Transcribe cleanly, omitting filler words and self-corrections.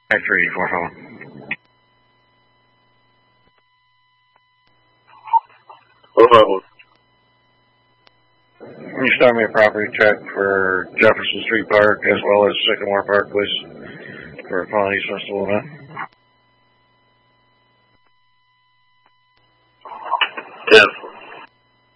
Factory 84 phone. Hello. Can you start me a property check for Jefferson Street Park as well as Sycamore Park, please, for a Pawn East Festival event?